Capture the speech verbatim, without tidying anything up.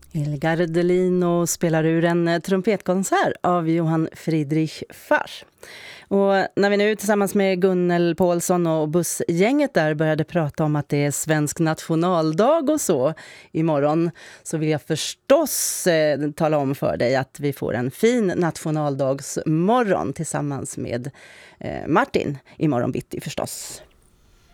Ilgar Delino spelar ur en trumpetkonsert av Johann Friedrich Fars. Och när vi nu tillsammans med Gunnel Paulsson och bussgänget där började prata om att det är svensk nationaldag och så imorgon, så vill jag förstås eh, tala om för dig att vi får en fin nationaldagsmorgon tillsammans med eh, Martin imorgon bitti förstås.